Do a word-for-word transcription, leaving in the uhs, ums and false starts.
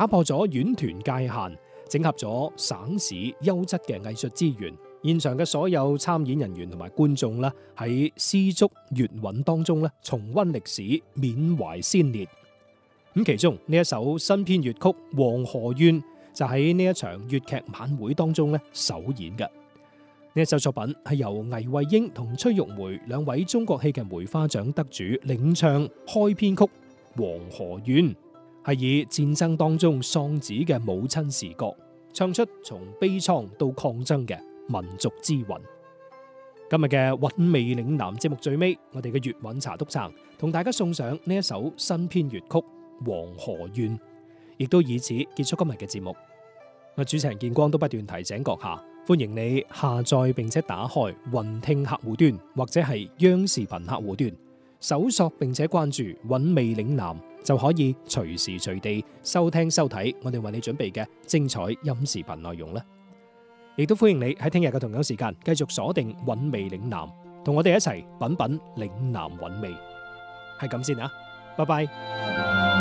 打破咗院團界限，整合咗省市優質嘅藝術資源。現場嘅所有參演人員同埋觀眾咧，喺絲竹粵韻當中咧，重溫歷史，緬懷先烈。咁其中呢一首新編粵曲《黃河怨》就喺呢一場粵劇晚會當中咧首演嘅。呢一首作品係由倪惠英同崔玉梅兩位中國戲劇梅花獎得主領唱開編曲《黃河怨》，係以戰爭當中喪子嘅母親視角，唱出從悲愴到抗爭嘅民族之魂。今日嘅韻味嶺南節目最尾，我哋嘅粵韻茶督撐同大家送上呢一首新編粵曲《黃河怨》，亦都以此結束今日嘅節目。我主持人建光都不斷提醒閣下，歡迎你下載並且打開雲聽客戶端或者係央視頻客戶端，搜索並且關注韻味嶺南，就可以隨時隨地收聽收睇我哋為你準備嘅精彩音視頻內容啦。亦都歡迎你喺聽日嘅同樣時間繼續鎖定韻味嶺南，同我哋一齊品品嶺南韻味。係咁先啊，拜拜。